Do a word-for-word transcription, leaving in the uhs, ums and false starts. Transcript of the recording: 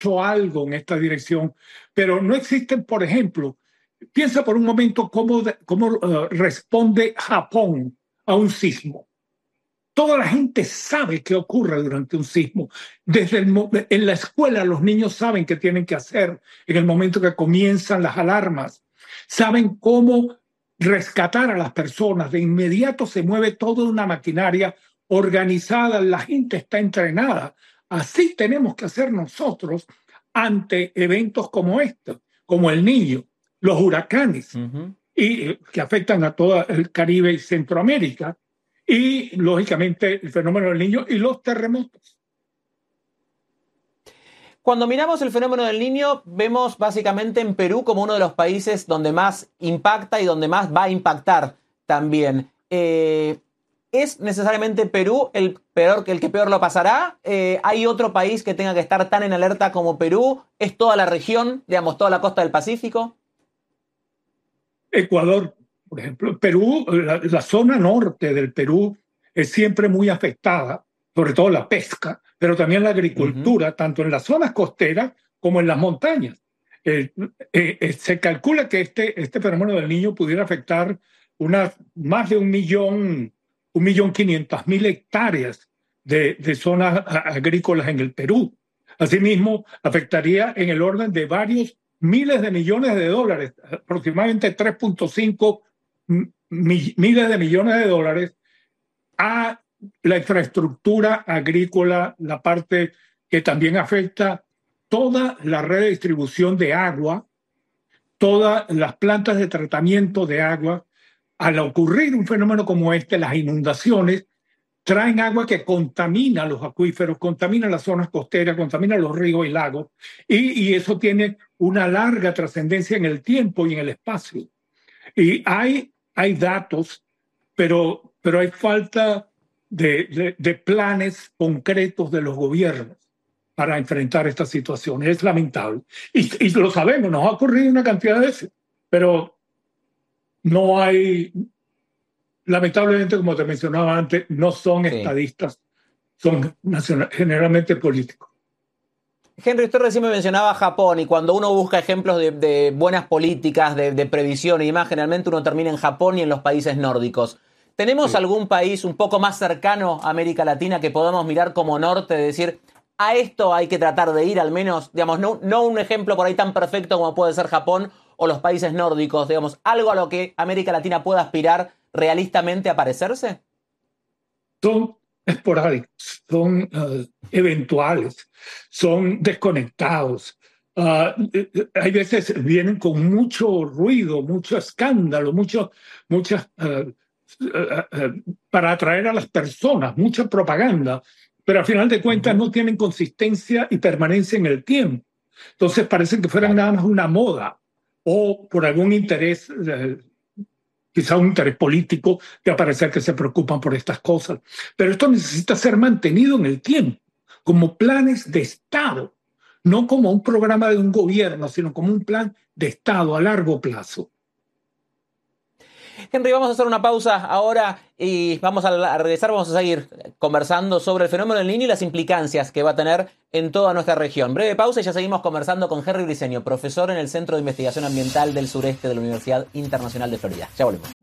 hecho algo en esta dirección, pero no existen, por ejemplo, piensa por un momento cómo, cómo uh, responde Japón a un sismo. Toda la gente sabe qué ocurre durante un sismo. Desde el, en la escuela los niños saben qué tienen que hacer en el momento que comienzan las alarmas. Saben cómo rescatar a las personas. De inmediato se mueve toda una maquinaria organizada. La gente está entrenada. Así tenemos que hacer nosotros ante eventos como estos, como el Niño, los huracanes, uh-huh. y, que afectan a todo el Caribe y Centroamérica. Y, lógicamente, el fenómeno del Niño y los terremotos. Cuando miramos el fenómeno del Niño, vemos básicamente en Perú como uno de los países donde más impacta y donde más va a impactar también. Eh, ¿Es necesariamente Perú el, peor, el que peor lo pasará? Eh, ¿Hay otro país que tenga que estar tan en alerta como Perú? ¿Es toda la región, digamos, toda la costa del Pacífico? Ecuador. Por ejemplo, Perú, la, la zona norte del Perú es siempre muy afectada, sobre todo la pesca, pero también la agricultura, uh-huh. tanto en las zonas costeras como en las montañas. Eh, eh, eh, se calcula que este, este fenómeno del Niño pudiera afectar unas, más de un millón, un millón quinientas mil hectáreas de, de zonas agrícolas en el Perú. Asimismo, afectaría en el orden de varios miles de millones de dólares, aproximadamente tres punto cinco miles de millones de dólares a la infraestructura agrícola, la parte que también afecta toda la red de distribución de agua, todas las plantas de tratamiento de agua. Al ocurrir un fenómeno como este, las inundaciones traen agua que contamina los acuíferos, contamina las zonas costeras, contamina los ríos y lagos, y, y eso tiene una larga trascendencia en el tiempo y en el espacio. Y hay Hay datos, pero, pero hay falta de, de, de planes concretos de los gobiernos para enfrentar esta situación. Es lamentable. Y, y lo sabemos, nos ha ocurrido una cantidad de veces, pero no hay, lamentablemente, como te mencionaba antes, no son sí. estadistas, son nacional, generalmente políticos. Henry, usted recién me mencionaba Japón, y cuando uno busca ejemplos de, de buenas políticas, de, de previsión y demás, generalmente uno termina en Japón y en los países nórdicos. ¿Tenemos sí. algún país un poco más cercano a América Latina que podamos mirar como norte, de decir, a esto hay que tratar de ir al menos, digamos, no, no un ejemplo por ahí tan perfecto como puede ser Japón o los países nórdicos, digamos, algo a lo que América Latina pueda aspirar realistamente a parecerse? Son esporádicos, son uh, eventuales, son desconectados. Uh, hay veces vienen con mucho ruido, mucho escándalo, mucho, muchas, uh, uh, uh, para atraer a las personas, mucha propaganda, pero al final de cuentas uh-huh. no tienen consistencia y permanencia en el tiempo. Entonces parecen que fueran nada más una moda o por algún interés, uh, quizá un interés político, que aparece que se preocupan por estas cosas. Pero esto necesita ser mantenido en el tiempo, como planes de Estado, no como un programa de un gobierno, sino como un plan de Estado a largo plazo. Henry, vamos a hacer una pausa ahora y vamos a regresar, vamos a seguir conversando sobre el fenómeno del Niño y las implicancias que va a tener en toda nuestra región. Breve pausa y ya seguimos conversando con Henry Briceño, profesor en el Centro de Investigación Ambiental del Sureste de la Universidad Internacional de Florida. Ya volvemos.